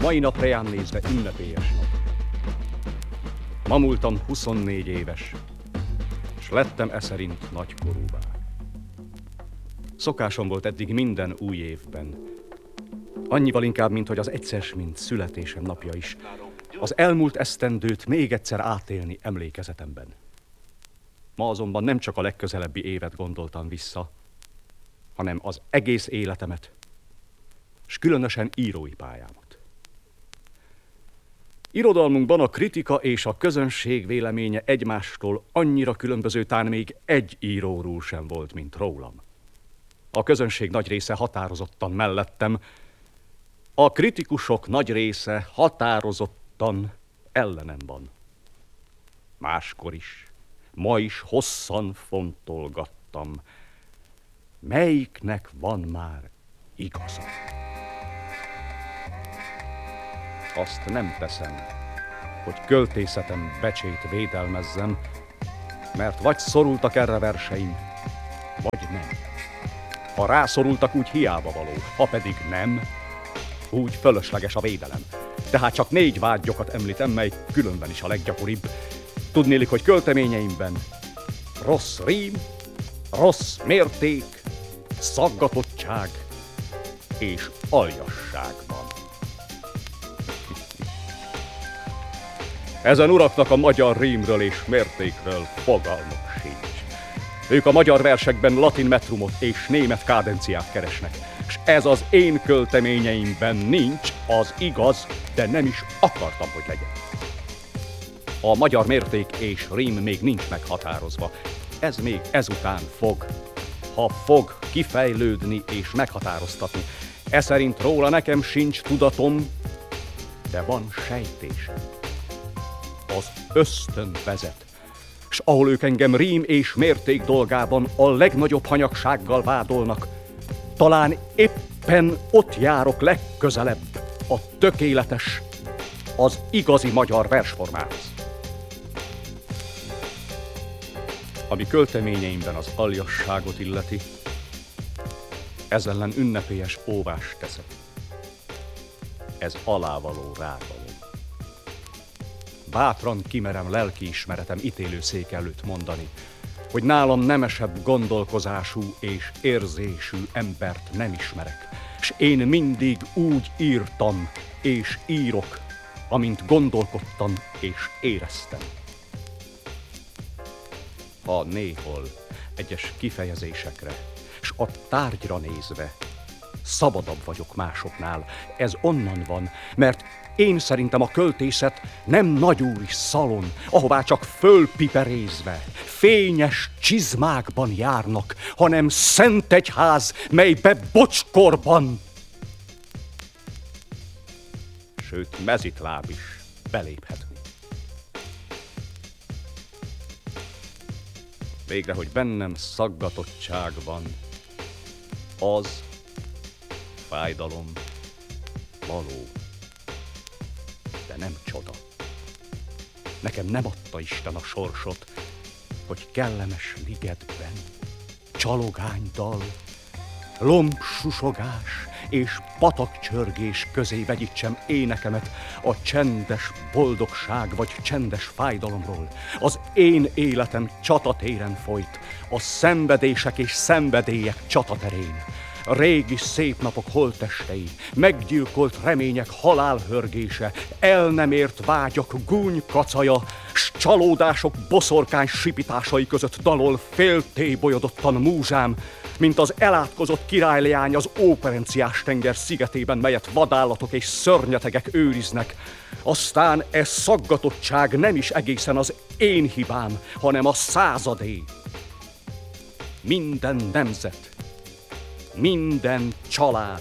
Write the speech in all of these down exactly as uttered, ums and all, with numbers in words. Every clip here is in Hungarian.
mai nap rejám nézve ünnepélyes nap. Ma múltam huszonnégy éves, s lettem e szerint nagykorúvá. Szokásom volt eddig minden új évben, annyival inkább, mint hogy az egyszer, mint születésem napja is, az elmúlt esztendőt még egyszer átélni emlékezetemben. Ma azonban nem csak a legközelebbi évet gondoltam vissza, hanem az egész életemet, s különösen írói pályámat. Irodalmunkban a kritika és a közönség véleménye egymástól annyira különböző, tán még egy íróról sem volt, mint rólam. A közönség nagy része határozottan mellettem, a kritikusok nagy része határozottan ellenem van. Máskor is, ma is hosszan fontolgattam, melyiknek van már igaza. Azt nem teszem, hogy költészetem becsét védelmezzem, mert vagy szorultak erre verseim, vagy nem. Ha rászorultak, úgy hiába való, ha pedig nem, úgy fölösleges a védelem. Tehát csak négy vágyokat említem, mely különben is a leggyakoribb. Tudnélik, hogy költeményeimben rossz rím, rossz mérték, szaggatottság és aljasság van. Ezen uraknak a magyar rímről és mértékről fogalmuk sincs. Ők a magyar versekben latin metrumot és német kádenciát keresnek, és ez az én költeményeimben nincs, az igaz, de nem is akartam, hogy legyen. A magyar mérték és rím még nincs meghatározva, ez még ezután fog, ha fog kifejlődni és meghatároztatni. E szerint róla nekem sincs tudatom, de van sejtésem. Az ösztön vezet, s ahol ők engem rím és mérték dolgában a legnagyobb hanyagsággal vádolnak, talán éppen ott járok legközelebb a tökéletes, az igazi magyar versformához. Ami költeményeimben az aljasságot illeti, ez ellen ünnepélyes óvást teszek. Ez alávaló rávaló. Bátran kimerem lelkiismeretem ítélőszék előtt mondani, hogy nálam nemesebb gondolkozású és érzésű embert nem ismerek, s én mindig úgy írtam és írok, amint gondolkodtam és éreztem. Ha néhol egyes kifejezésekre, s a tárgyra nézve szabadabb vagyok másoknál, ez onnan van, mert én szerintem a költészet nem nagyúri szalon, ahová csak fölpiperézve, fényes csizmákban járnak, hanem szent egyház, melybe bocskorban, sőt mezitláb is beléphetni. Végre, hogy bennem szaggatottság van, az fájdalom való, de nem csoda. Nekem nem adta Isten a sorsot, hogy kellemes ligetben csalogánydal, lombsusogás és patakcsörgés közé vegyítsem énekemet a csendes boldogság vagy csendes fájdalomról. Az én életem csatatéren folyt, a szenvedések és szenvedélyek csataterén. A régi szép napok holttestei, meggyilkolt remények halálhörgése, el nem ért vágyak gúnykacaja, s csalódások boszorkány sipitásai között dalol féltébolyodottan múzsám, mint az elátkozott királyleány az óperenciás tenger szigetében, melyet vadállatok és szörnyetegek őriznek. Aztán e szaggatottság nem is egészen az én hibám, hanem a századé. Minden nemzet, minden család,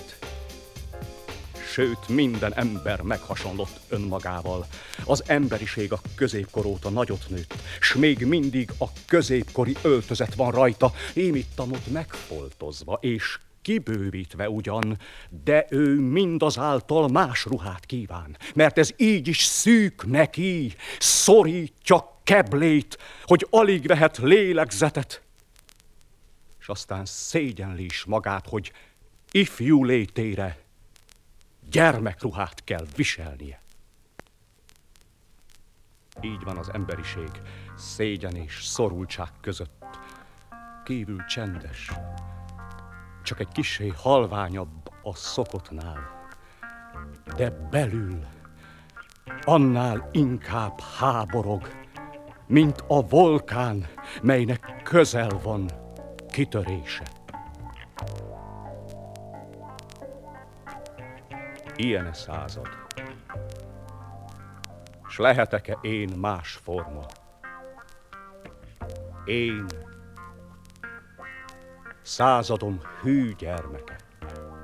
sőt minden ember meghasonlott önmagával. Az emberiség a középkor óta nagyot nőtt, s még mindig a középkori öltözet van rajta, émittamot megfoltozva és kibővítve ugyan, de ő mindazáltal más ruhát kíván, mert ez így is szűk neki, szorítja keblét, hogy alig vehet lélegzetet, és aztán szégyenli is magát, hogy ifjú létére gyermekruhát kell viselnie. Így van az emberiség szégyen és szorultság között. Kívül csendes, csak egy kissé halványabb a szokottnál, de belül annál inkább háborog, mint a vulkán, melynek közel van kitörése. Ilyen-e század? S lehetek-e én más forma? Én, századom hű gyermeke.